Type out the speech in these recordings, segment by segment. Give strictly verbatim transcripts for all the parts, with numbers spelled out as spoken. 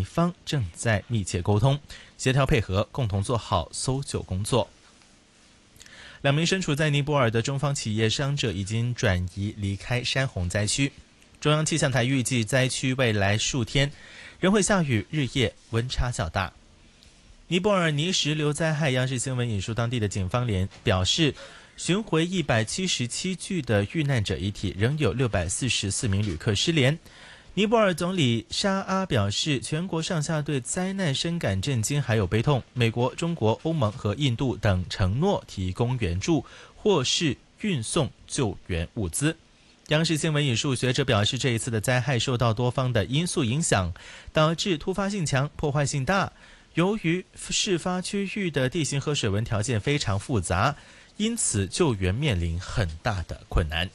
尼方正在密切沟通，协调配合，共同做好搜救工作。两名身处在尼泊尔的中方企业伤者已经转移离开山洪灾区。中央气象台预计灾区未来数天仍会下雨，日夜温差较大。尼泊尔泥石流灾害，央视新闻引述当地的警方联表示，寻回一百七十七具的遇难者遗体，仍有六百四十四名旅客失联。尼泊尔总理沙阿表示，全国上下对灾难深感震惊还有悲痛，美国、中国、欧盟和印度等承诺提供援助或是运送救援物资。央视新闻引述学者表示，这一次的灾害受到多方的因素影响，导致突发性强、破坏性大。由于事发区域的地形和水文条件非常复杂，因此救援面临很大的困难。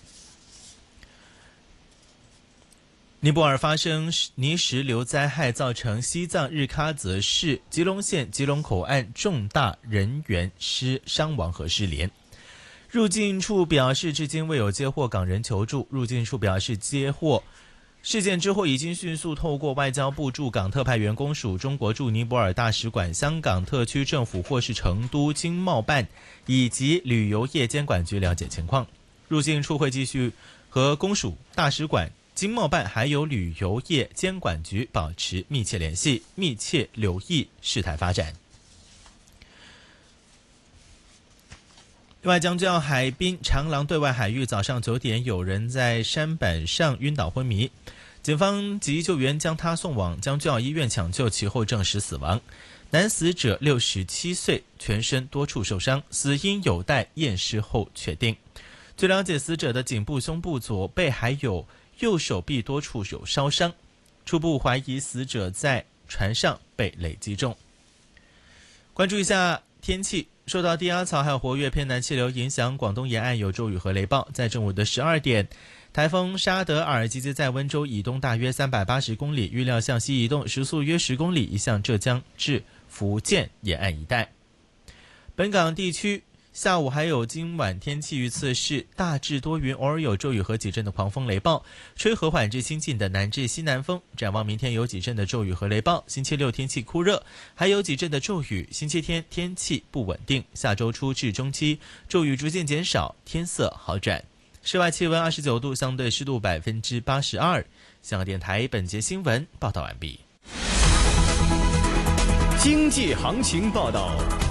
尼泊尔发生泥石流灾害，造成西藏日喀则市吉隆县吉隆口岸重大人员失伤亡和失联。入境处表示，至今未有接获港人求助。入境处表示，接获事件之后，已经迅速透过外交部驻港特派员公署、中国驻尼泊尔大使馆、香港特区政府或是成都经贸办以及旅游业监管局了解情况。入境处会继续和公署、大使馆、经贸办还有旅游业监管局保持密切联系，密切留意事态发展。另外，江浙海滨长廊对外海域早上九点，有人在山板上晕倒昏迷，警方急救员将他送往江浙医院抢救，其后证实死亡。男死者六十七岁，全身多处受伤，死因有待验尸后确定。据了解，死者的颈部、胸部、左背还有右手臂多处有烧伤，初步怀疑死者在船上被雷击中。关注一下天气。受到低压槽还有活跃偏南气流影响，广东沿岸有骤雨和雷暴。在正午的十二点，台风沙德尔集结在温州以东大约三百八十公里，预料向西移动，时速约十公里，移向浙江至福建沿岸一带。本港地区下午还有今晚天气预测是大致多云，偶尔有骤雨和几阵的狂风雷暴，吹和缓至清劲的南至西南风。展望明天有几阵的骤雨和雷暴，星期六天气酷热，还有几阵的骤雨，星期天天气不稳定，下周初至中期骤雨逐渐减少，天色好转。室外气温二十九度，相对湿度百分之八十二。香港电台本节新闻报道完毕。 经济行情报道。